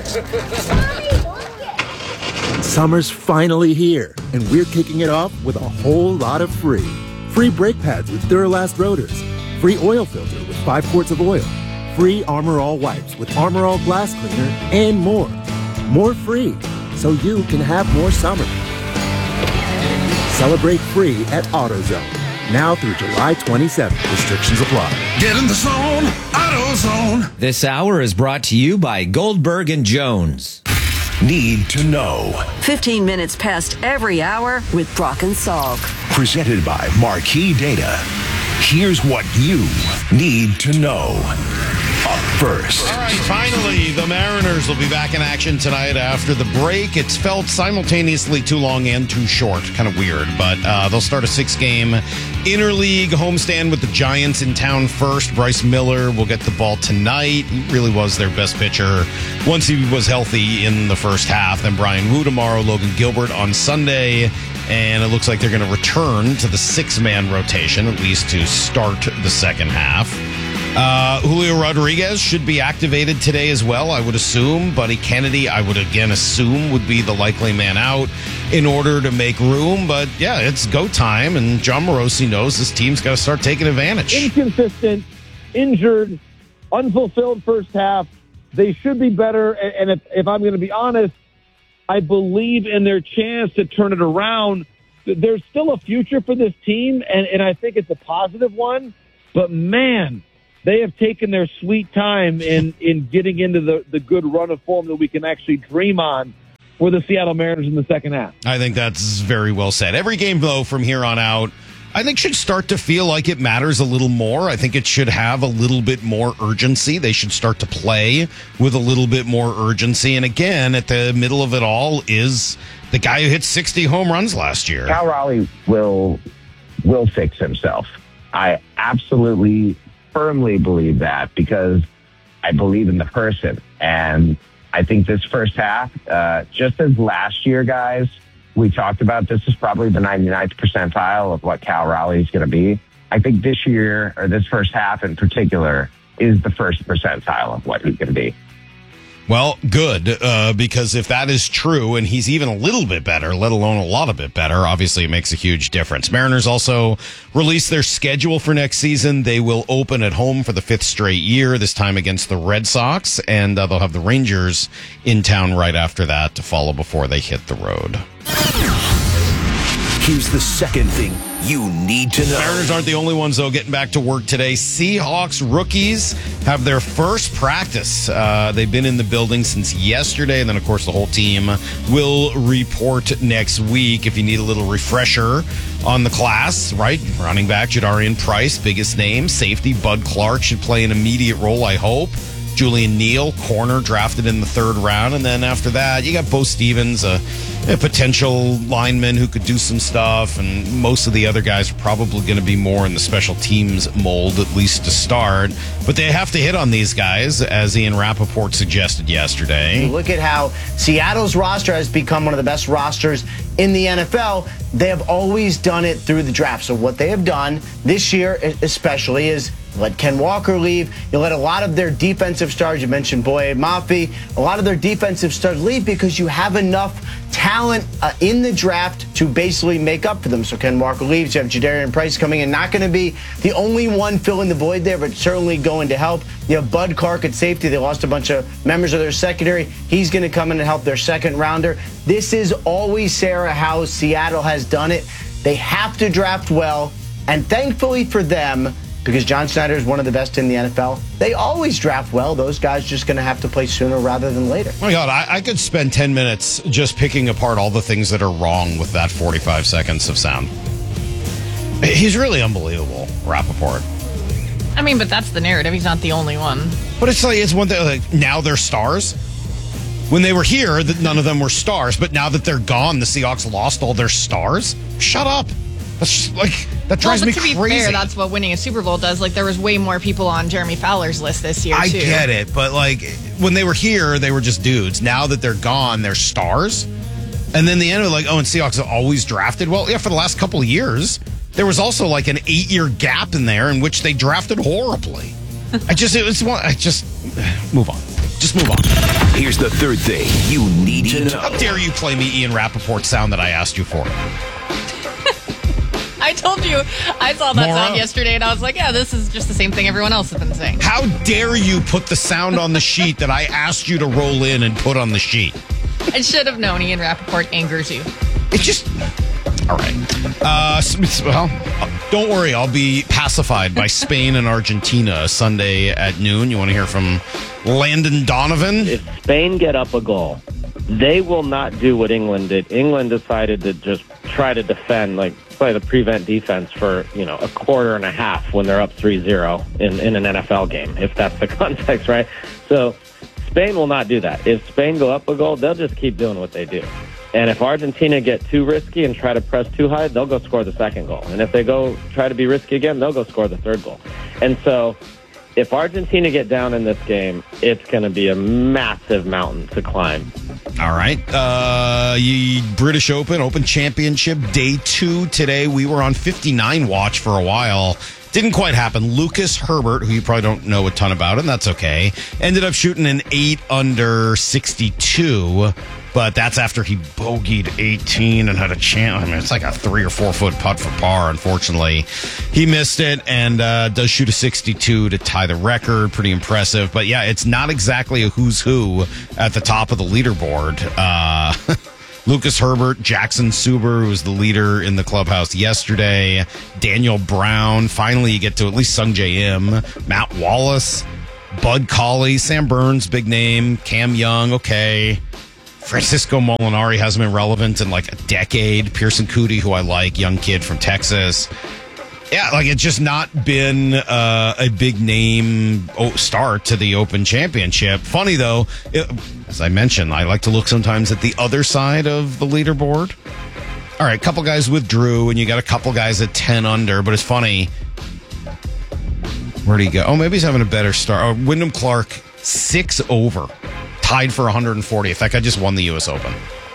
Summer's finally here, and we're kicking it off with a whole lot of free. Free brake pads with Duralast rotors. Free oil filter with 5 quarts of oil. Free Armor All wipes with Armor All glass cleaner, and more. More free, so you can have more summer. Celebrate free at AutoZone. Now through July 27th. Restrictions apply. Get in the zone, AutoZone. This hour is brought to you by Goldberg and Jones. Need to know. 15 minutes past every hour with Brock and Salk. Presented by Marquee Data. Here's what you need to know. Up first. All right, finally, the Mariners will be back in action tonight after the break. It's felt simultaneously too long and too short. Kind of weird, but they'll start a 6-game interleague homestand with the Giants in town first. Bryce Miller will get the ball tonight. He really was their best pitcher once he was healthy in the first half. Then Brian Wu tomorrow, Logan Gilbert on Sunday. And it looks like they're going to return to the 6-man rotation, at least to start the second half. Julio Rodriguez should be activated today as well, I would assume. Buddy Kennedy, I would again assume, would be the likely man out in order to make room. But yeah, it's go time, and John Morosi knows this team's got to start taking advantage. Inconsistent, injured, unfulfilled first half. They should be better. And if I'm going to be honest, I believe in their chance to turn it around. There's still a future for this team, and I think it's a positive one. But, man, they have taken their sweet time in getting into the good run of form that we can actually dream on for the Seattle Mariners in the second half. I think that's very well said. Every game, though, from here on out, I think should start to feel like it matters a little more. I think it should have a little bit more urgency. They should start to play with a little bit more urgency. And again, at the middle of it all is the guy who hit 60 home runs last year. Cal Raleigh will fix himself. I absolutely, firmly believe that because I believe in the person. And I think this first half, just as last year, guys, we talked about this is probably the 99th percentile of what Cal Raleigh is going to be. I think this year, or this first half in particular, is the first percentile of what he's going to be. Well, good, because if that is true, and he's even a little bit better, let alone a lot of bit better, obviously it makes a huge difference. Mariners also released their schedule for next season. They will open at home for the 5th straight year, this time against the Red Sox, and they'll have the Rangers in town right after that to follow before they hit the road. Here's the second thing you need to know. Mariners aren't the only ones, though, getting back to work today. Seahawks rookies have their first practice. They've been in the building since yesterday, and then, of course, the whole team will report next week. If you need a little refresher on the class, right? Running back, Jadarian Price, biggest name. Safety, Bud Clark should play an immediate role, I hope. Julian Neal, corner, drafted in the 3rd round. And then after that, you got Bo Stevens, a potential lineman who could do some stuff. And most of the other guys are probably going to be more in the special teams mold, at least to start. But they have to hit on these guys, as Ian Rappaport suggested yesterday. Look at how Seattle's roster has become one of the best rosters in the NFL. They have always done it through the draft. So what they have done this year especially is let Ken Walker leave. You let a lot of their defensive stars, you mentioned Boye Mafe, a lot of their defensive stars leave because you have enough talent in the draft to basically make up for them. So Ken Walker leaves. You have Jadarian Price coming in. Not going to be the only one filling the void there, but certainly going to help. You have Bud Clark at safety. They lost a bunch of members of their secondary. He's going to come in and help their second rounder. This is always, Sarah, how Seattle has done it. They have to draft well, and thankfully for them, because John Schneider is one of the best in the NFL, they always draft well. Those guys just going to have to play sooner rather than later. Oh my God, I could spend 10 minutes just picking apart all the things that are wrong with that 45 seconds of sound. He's really unbelievable, Rappaport. I mean, but that's the narrative. He's not the only one. But it's like, it's one thing, like, now they're stars. When they were here, none of them were stars. But now that they're gone, the Seahawks lost all their stars? Shut up. That's just like, that drives me crazy. To be fair, that's what winning a Super Bowl does. Like, there was way more people on Jeremy Fowler's list this year, I too. get it, but like, when they were here, they were just dudes. Now that they're gone, they're stars. And then the end of like, and Seahawks have always drafted. Well, yeah, for the last couple of years, there was also like an 8-year gap in there in which they drafted horribly. Move on. Just move on. Here's the third thing you need to know. How dare you play me Ian Rappaport sound that I asked you for? I told you, I saw that sound yesterday, and I was like, yeah, this is just the same thing everyone else has been saying. How dare you put the sound on the sheet that I asked you to roll in and put on the sheet? I should have known Ian Rappaport angers you. It just... All right. Well, don't worry. I'll be pacified by Spain and Argentina Sunday at noon. You want to hear from Landon Donovan? If Spain get up a goal, they will not do what England did. England decided to just try to defend, like play the prevent defense for, a quarter and a half when they're up 3-0 in an NFL game, if that's the context, right? So Spain will not do that. If Spain go up a goal, they'll just keep doing what they do. And if Argentina get too risky and try to press too high, they'll go score the second goal. And if they go try to be risky again, they'll go score the third goal. And so if Argentina get down in this game, it's going to be a massive mountain to climb. All right. British Open Championship Day 2 today. We were on 59 watch for a while Didn't quite happen. Lucas Herbert, who you probably don't know a ton about, and that's okay, ended up shooting an 8 under 62, but that's after he bogeyed 18 and had a chance. I mean, it's like a 3 or 4 foot putt for par. Unfortunately, he missed it and does shoot a 62 to tie the record. Pretty impressive. But yeah, it's not exactly a who's who at the top of the leaderboard. Lucas Herbert, Jackson Suber, who was the leader in the clubhouse yesterday, Daniel Brown. Finally, you get to at least Sung J M, Matt Wallace, Bud Cauley, Sam Burns, big name, Cam Young, okay. Francisco Molinari hasn't been relevant in like a decade. Pearson Coody, who I like, young kid from Texas. Yeah, like it's just not been a big name start to the Open Championship. Funny though, as I mentioned, I like to look sometimes at the other side of the leaderboard. All right, a couple guys withdrew, and you got a couple guys at 10 under, but it's funny. Where'd he go? Oh, maybe he's having a better start. Oh, Wyndham Clark, 6 over. Tied for 140th. That guy just won the U.S. Open.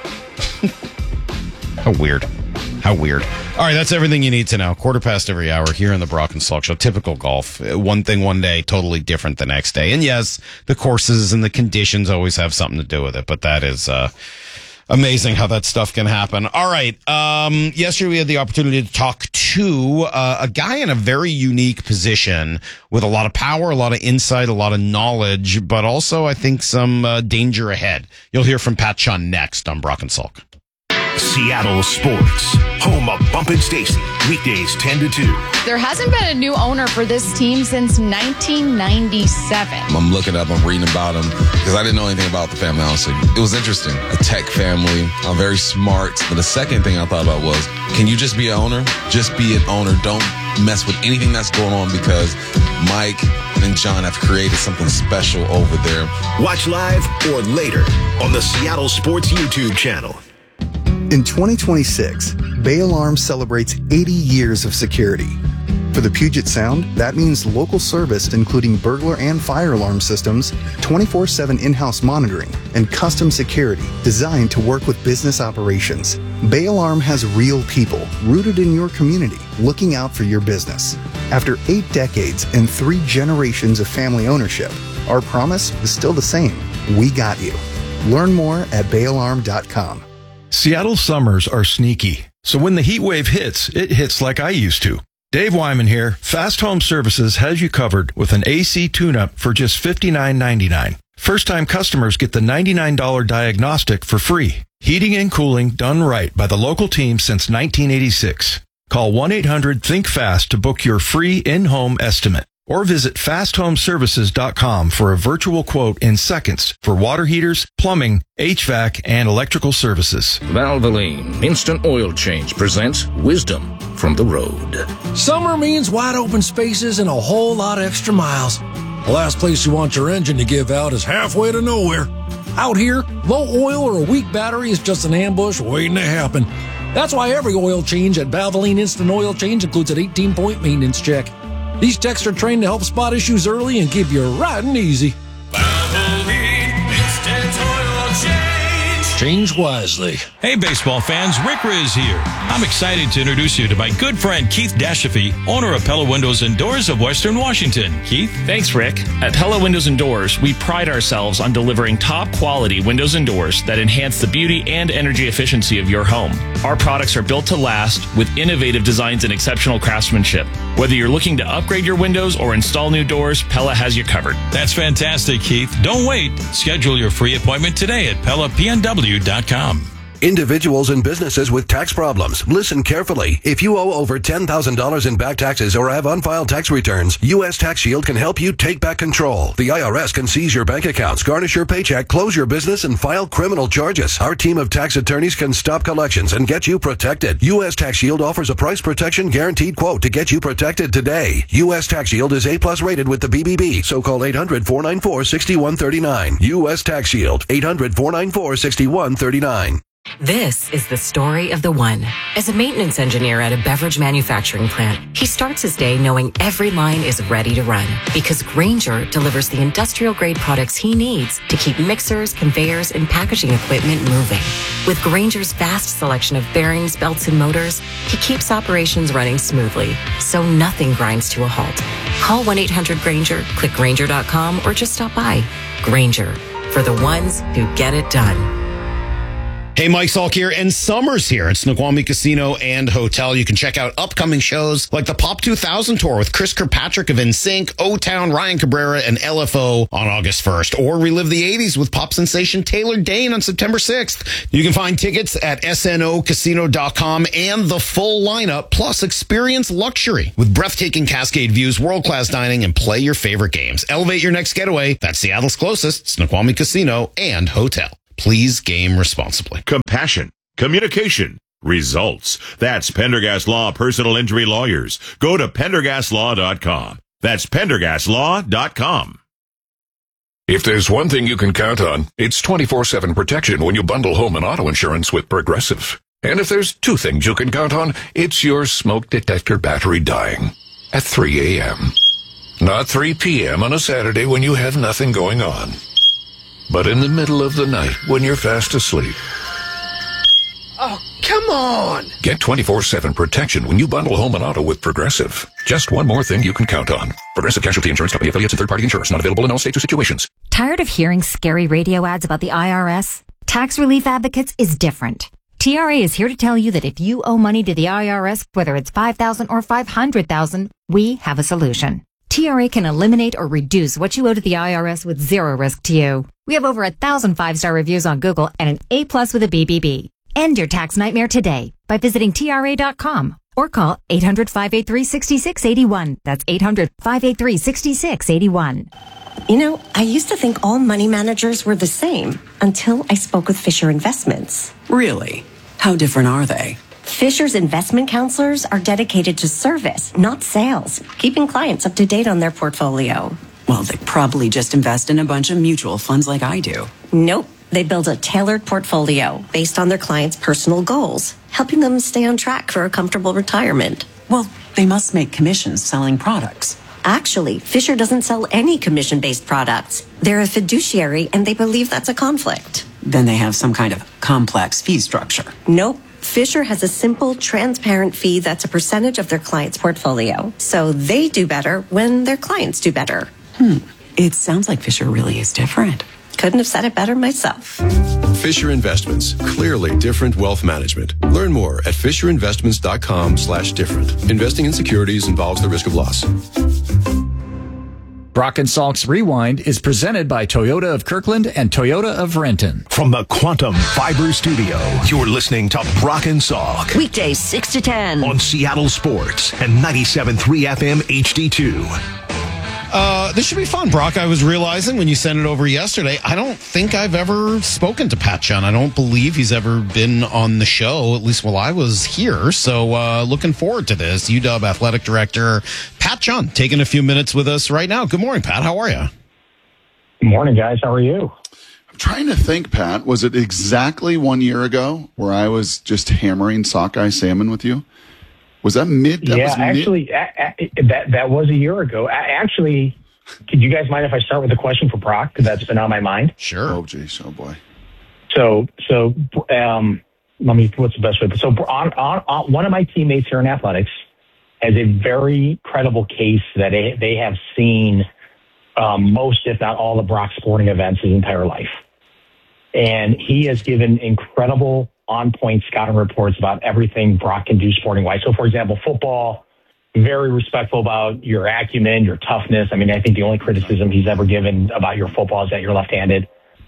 How weird. How weird. All right, that's everything you need to know. 1/4 every hour here in the Brock and Salk Show. Typical golf. One thing one day, totally different the next day. And yes, the courses and the conditions always have something to do with it, but that is amazing how that stuff can happen. All right. Yesterday we had the opportunity to talk to a guy in a very unique position with a lot of power, a lot of insight, a lot of knowledge, but also I think some danger ahead. You'll hear from Pat Chun next on Brock and Salk. Seattle Sports, home of Bumpin' Stacy, weekdays 10 to 2. There hasn't been a new owner for this team since 1997. I'm looking up, I'm reading about him, because I didn't know anything about the family, honestly. It was interesting. A tech family, very smart. But the second thing I thought about was, can you just be an owner? Just be an owner. Don't mess with anything that's going on, because Mike and John have created something special over there. Watch live or later on the Seattle Sports YouTube channel. In 2026, Bay Alarm celebrates 80 years of security. For the Puget Sound, that means local service including burglar and fire alarm systems, 24/7 in-house monitoring, and custom security designed to work with business operations. Bay Alarm has real people rooted in your community looking out for your business. After 8 decades and 3 generations of family ownership, our promise is still the same. We got you. Learn more at bayalarm.com. Seattle summers are sneaky, so when the heat wave hits, it hits like I used to. Dave Wyman here. Fast Home Services has you covered with an AC tune-up for just $59.99. First-time customers get the $99 diagnostic for free. Heating and cooling done right by the local team since 1986. Call 1-800-THINK-FAST to book your free in-home estimate. Or visit fasthomeservices.com for a virtual quote in seconds for water heaters, plumbing, HVAC, and electrical services. Valvoline Instant Oil Change presents wisdom from the road. Summer means wide open spaces and a whole lot of extra miles. The last place you want your engine to give out is halfway to nowhere. Out here, low oil or a weak battery is just an ambush waiting to happen. That's why every oil change at Valvoline Instant Oil Change includes an 18-point maintenance check. These techs are trained to help spot issues early and keep you riding easy. Valvoline Instant Oil Change. Change wisely. Hey, baseball fans, Rick Riz here. I'm excited to introduce you to my good friend Keith Dashafy, owner of Pella Windows and Doors of Western Washington. Keith? Thanks, Rick. At Pella Windows and Doors, we pride ourselves on delivering top quality windows and doors that enhance the beauty and energy efficiency of your home. Our products are built to last with innovative designs and exceptional craftsmanship. Whether you're looking to upgrade your windows or install new doors, Pella has you covered. That's fantastic, Keith. Don't wait. Schedule your free appointment today at PellaPNW.com. Individuals and businesses with tax problems, listen carefully. If you owe over $10,000 in back taxes or have unfiled tax returns, U.S. Tax Shield can help you take back control. The IRS can seize your bank accounts, garnish your paycheck, close your business, and file criminal charges. Our team of tax attorneys can stop collections and get you protected. U.S. Tax Shield offers a price protection guaranteed quote to get you protected today. U.S. Tax Shield is A+ rated with the BBB, so call 800-494-6139. U.S. Tax Shield, 800-494-6139. This is the story of the one. As a maintenance engineer at a beverage manufacturing plant, he starts his day knowing every line is ready to run because Grainger delivers the industrial-grade products he needs to keep mixers, conveyors, and packaging equipment moving. With Grainger's vast selection of bearings, belts, and motors, he keeps operations running smoothly, so nothing grinds to a halt. Call 1-800-GRAINGER, click Grainger.com, or just stop by. Grainger, for the ones who get it done. Hey, Mike Salk here, and summer's here at Snoqualmie Casino and Hotel. You can check out upcoming shows like the Pop 2000 Tour with Chris Kirkpatrick of NSYNC, O-Town, Ryan Cabrera, and LFO on August 1st, or relive the 80s with pop sensation Taylor Dane on September 6th. You can find tickets at snocasino.com and the full lineup, plus experience luxury with breathtaking Cascade views, world-class dining, and play your favorite games. Elevate your next getaway. That's Seattle's closest, Snoqualmie Casino and Hotel. Please game responsibly. Compassion, communication, results. That's Pendergast Law Personal Injury Lawyers. Go to PendergastLaw.com. That's PendergastLaw.com. If there's one thing you can count on, it's 24/7 protection when you bundle home and auto insurance with Progressive. And if there's two things you can count on, it's your smoke detector battery dying at 3 a.m. Not 3 p.m. on a Saturday when you have nothing going on, but in the middle of the night when you're fast asleep. Oh, come on! Get 24/7 protection when you bundle home and auto with Progressive. Just one more thing you can count on. Progressive Casualty Insurance Company affiliates and third-party insurers. Not available in all states or situations. Tired of hearing scary radio ads about the IRS? Tax Relief Advocates is different. TRA is here to tell you that if you owe money to the IRS, whether it's $5,000 or $500,000, we have a solution. TRA can eliminate or reduce what you owe to the IRS with zero risk to you. We have over 1,000 5-star reviews on Google and an A+ with a BBB. End your tax nightmare today by visiting TRA.com or call 800-583-6681. That's 800-583-6681. You know, I used to think all money managers were the same until I spoke with Fisher Investments. Really? How different are they? Fisher's investment counselors are dedicated to service, not sales, keeping clients up to date on their portfolio. Well, they probably just invest in a bunch of mutual funds like I do. Nope. They build a tailored portfolio based on their clients' personal goals, helping them stay on track for a comfortable retirement. Well, they must make commissions selling products. Actually, Fisher doesn't sell any commission-based products. They're a fiduciary, and they believe that's a conflict. Then they have some kind of complex fee structure. Nope. Fisher has a simple, transparent fee that's a percentage of their client's portfolio. So they do better when their clients do better. It sounds like Fisher really is different. Couldn't have said it better myself. Fisher Investments. Clearly different wealth management. Learn more at FisherInvestments.com/different. Investing in securities involves the risk of loss. Brock and Salk's Rewind is presented by Toyota of Kirkland and Toyota of Renton. From the Quantum Fiber Studio, you're listening to Brock and Salk. Weekdays 6 to 10. On Seattle Sports and 97.3 FM HD2. This should be fun, Brock. I was realizing when you sent it over yesterday, I don't think I've ever spoken to Pat Chun. I don't believe he's ever been on the show, at least while I was here. So looking forward to this. UW Athletic Director Pat Chun taking a few minutes with us right now. Good morning, Pat. How are you? Good morning, guys. How are you? I'm trying to think, Pat. Was it exactly 1 year ago where I was just hammering sockeye salmon with you? Was that mid? That was actually, that was a year ago. Actually, could you guys mind if I start with a question for Brock? Because that's been on my mind. Sure. Oh, geez. Oh, boy. So, let me, what's the best way? So, on one of my teammates here in athletics has a very credible case that they have seen most, if not all, the Brock sporting events his entire life. And he has given incredible on-point scouting reports about everything Brock can do sporting-wise. So, for example, football, very respectful about your acumen, your toughness. I mean, I think the only criticism he's ever given about your football is that you're left-handed.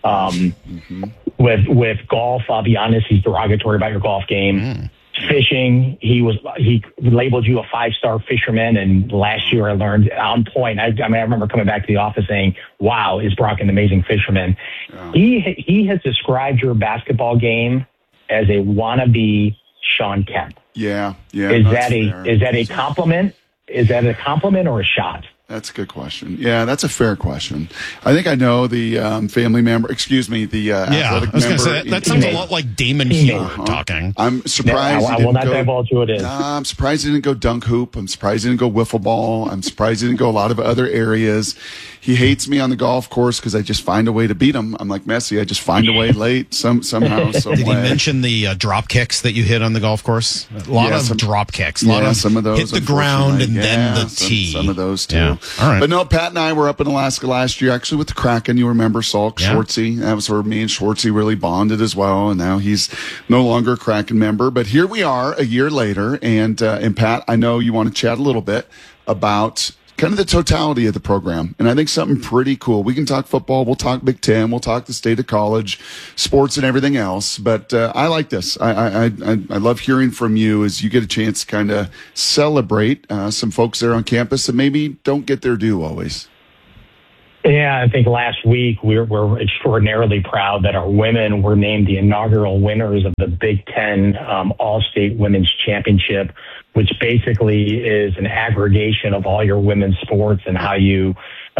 With golf, I'll be honest, he's derogatory about your golf game. Fishing, he labeled you a 5-star fisherman, and last year I learned on point. I remember coming back to the office saying, "Wow, is Brock an amazing fisherman?" Yeah. He has described your basketball game as a wannabe Sean Kemp. Yeah. Is that a compliment? Is that a compliment or a shot? That's a good question. Yeah, that's a fair question. I think I know the family member. Excuse me, the athletic I was member. Say, that sounds a lot like Damon Huard talking. I'm surprised. I will not divulge who it is. I'm surprised he didn't go dunk hoop. I'm surprised he didn't go wiffle ball. I'm surprised he didn't go a lot of other areas. He hates me on the golf course because I just find a way to beat him. I'm like Messi. I just find a way late somehow. Did he mention the drop kicks that you hit on the golf course? A lot of drop kicks. A lot of some of those hit the ground and then the tee. Some of those too. Yeah. All right. But no, Pat and I were up in Alaska last year, actually with the Kraken. You remember Salk Schwartzy? That was where me and Schwartzy really bonded as well. And now he's no longer a Kraken member. But here we are a year later, and Pat, I know you want to chat a little bit about kind of the totality of the program. And I think something pretty cool. We can talk football. We'll talk Big Ten. We'll talk the state of college, sports, and everything else. But I like this. I love hearing from you as you get a chance to kind of celebrate some folks there on campus that maybe don't get their due always. Yeah, I think last week we're extraordinarily proud that our women were named the inaugural winners of the Big Ten All-State Women's Championship, which basically is an aggregation of all your women's sports and how you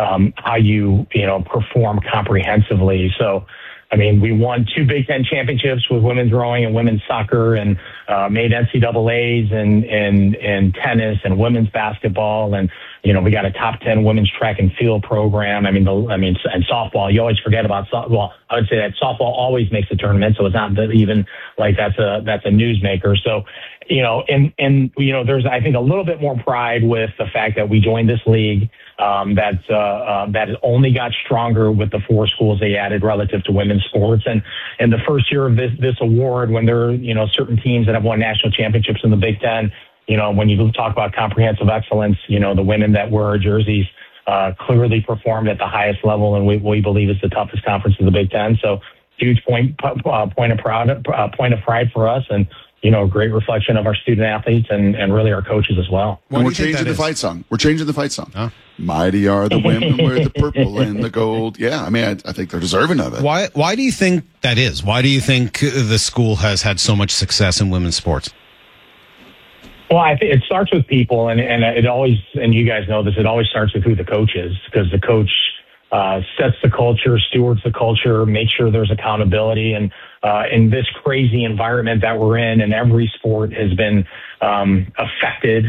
perform comprehensively. So, I mean, we won 2 Big Ten championships with women's rowing and women's soccer, and made NCAAs in tennis and women's basketball, and we got a top 10 women's track and field program. And softball. You always forget about softball. I would say that softball always makes the tournament, so it's not even like that's a newsmaker. So, there's I think a little bit more pride with the fact that we joined this league. That only got stronger with the 4 schools they added relative to women's sports. And in the first year of this award, when there are, certain teams that have won national championships in the Big Ten, when you talk about comprehensive excellence, the women that wear our jerseys clearly performed at the highest level, and we believe it's the toughest conference in the Big Ten. So huge point of pride for us, and a great reflection of our student athletes and really our coaches as well. And we're changing the fight song. Huh? Mighty are the women wear the purple and the gold. Yeah, I mean, I think they're deserving of it. Why do you think that is? Why do you think the school has had so much success in women's sports? Well, I think it starts with people, and it always, and you guys know this, it always starts with who the coach is, because the coach sets the culture, stewards the culture, makes sure there's accountability. And in this crazy environment that we're in, and every sport has been affected,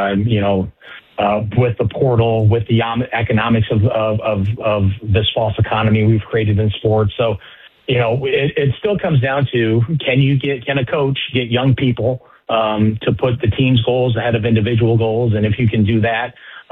with the portal, with the economics of this false economy we've created in sports. So, it still comes down to, can a coach get young people to put the team's goals ahead of individual goals? And if you can do that,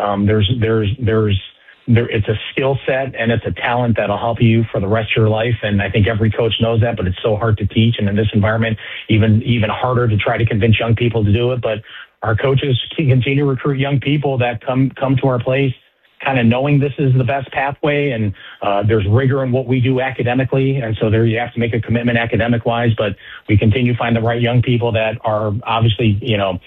it's a skill set and it's a talent that'll help you for the rest of your life. And I think every coach knows that, but it's so hard to teach. And in this environment, even harder to try to convince young people to do it. But our coaches can continue to recruit young people that come to our place kind of knowing this is the best pathway, and there's rigor in what we do academically. And so there you have to make a commitment academic wise, but we continue to find the right young people that are obviously,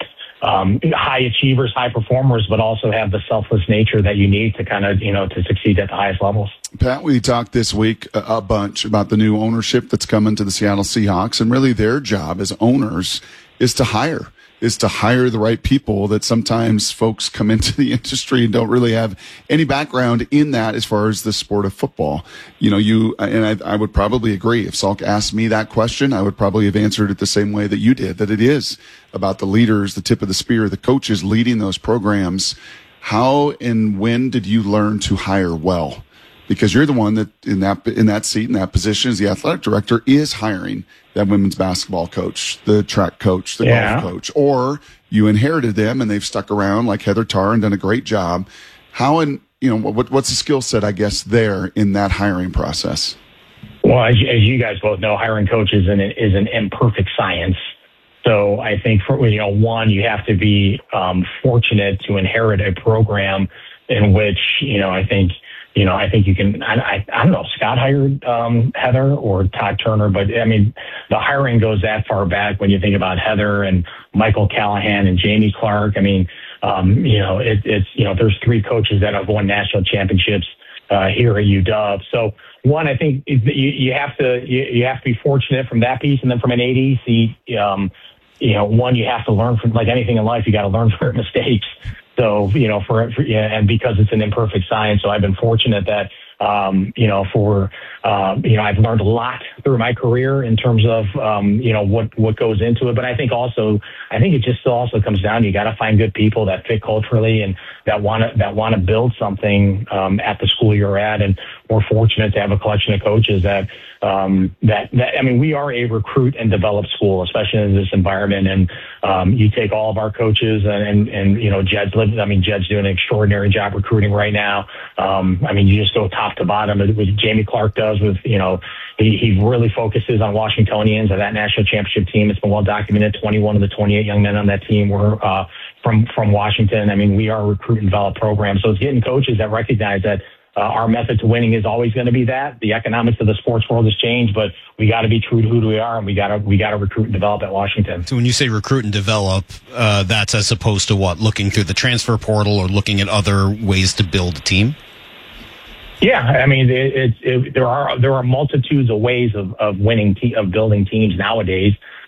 high achievers, high performers, but also have the selfless nature that you need to kind of, to succeed at the highest levels. Pat, we talked this week a bunch about the new ownership that's coming to the Seattle Seahawks, and really their job as owners is to hire the right people. That sometimes folks come into the industry and don't really have any background in that as far as the sport of football. I would probably agree. If Salk asked me that question, I would probably have answered it the same way that you did, that it is about the leaders, the tip of the spear, the coaches leading those programs. How and when did you learn to hire well? Because you're the one that in that seat, in that position as the athletic director, is hiring that women's basketball coach, the track coach, the golf coach, or you inherited them and they've stuck around like Heather Tarr and done a great job. How and what's the skill set, I guess, there in that hiring process? Well, as you guys both know, hiring coaches is an imperfect science. So I think for one, you have to be fortunate to inherit a program in which I think you can. I don't know if Scott hired Heather or Todd Turner, but I mean the hiring goes that far back when you think about Heather and Michael Callahan and Jamie Clark. I mean, there's 3 coaches that have won national championships here at UW. So one, I think you have to be fortunate from that piece, and then from an AD, one, you have to learn from, like anything in life, you got to learn from your mistakes. So, and because it's an imperfect science, so I've been fortunate that I've learned a lot through my career in terms of, what goes into it. But I think it just still also comes down to you got to find good people that fit culturally and that want to build something at the school you're at. And we're fortunate to have a collection of coaches that we are a recruit and develop school, especially in this environment. And you take all of our coaches and Jed's doing an extraordinary job recruiting right now. You just go top to bottom with Jamie Clark does with, he really focuses on Washingtonians and that national championship team. It's been well documented. 21 of the 28 young men on that team were from Washington. We are a recruit and develop program. So it's getting coaches that recognize that our method to winning is always going to be that. The economics of the sports world has changed, but we got to be true to who we are, and we got to recruit and develop at Washington. So when you say recruit and develop, that's as opposed to what? Looking through the transfer portal or looking at other ways to build a team? Yeah, there are multitudes of ways of winning, of building teams nowadays.